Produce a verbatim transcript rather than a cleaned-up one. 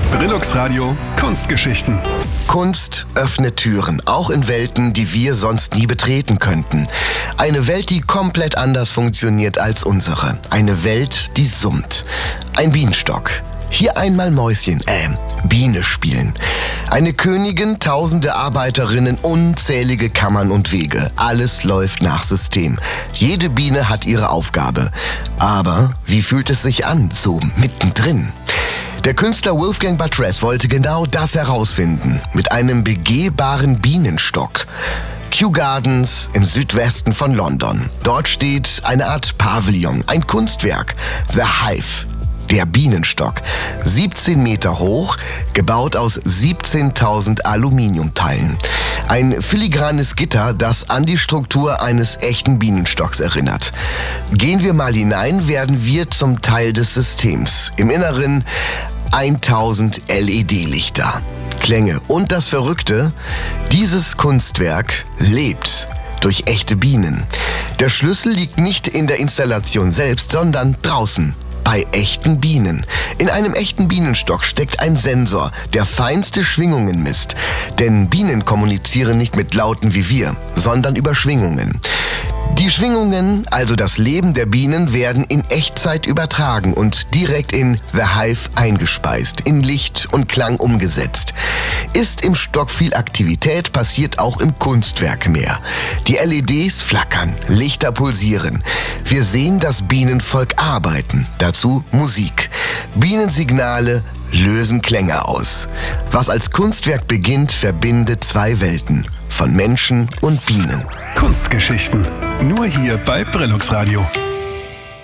Brillux Radio Kunstgeschichten. Kunst öffnet Türen, auch in Welten, die wir sonst nie betreten könnten. Eine Welt, die komplett anders funktioniert als unsere. Eine Welt, die summt. Ein Bienenstock. Hier einmal Mäuschen, äh, Biene spielen. Eine Königin, tausende Arbeiterinnen, unzählige Kammern und Wege. Alles läuft nach System. Jede Biene hat ihre Aufgabe. Aber wie fühlt es sich an, so mittendrin? Der Künstler Wolfgang Batres wollte genau das herausfinden, mit einem begehbaren Bienenstock. Kew Gardens im Südwesten von London. Dort steht eine Art Pavillon, ein Kunstwerk, The Hive. Der Bienenstock, siebzehn Meter hoch, gebaut aus siebzehntausend Aluminiumteilen. Ein filigranes Gitter, das an die Struktur eines echten Bienenstocks erinnert. Gehen wir mal hinein, werden wir zum Teil des Systems. Im Inneren tausend L E D-Lichter, Klänge und das Verrückte, dieses Kunstwerk lebt durch echte Bienen. Der Schlüssel liegt nicht in der Installation selbst, sondern draußen. Bei echten Bienen. In einem echten Bienenstock steckt ein Sensor, der feinste Schwingungen misst. Denn Bienen kommunizieren nicht mit Lauten wie wir, sondern über Schwingungen. Die Schwingungen, also das Leben der Bienen, werden in Echtzeit übertragen und direkt in The Hive eingespeist, in Licht und Klang umgesetzt. Ist im Stock viel Aktivität, passiert auch im Kunstwerk mehr. Die L E Ds flackern, Lichter pulsieren. Wir sehen das Bienenvolk arbeiten, dazu Musik. Bienensignale lösen Klänge aus. Was als Kunstwerk beginnt, verbindet zwei Welten, von Menschen und Bienen. Kunstgeschichten. Nur hier bei Brillux Radio.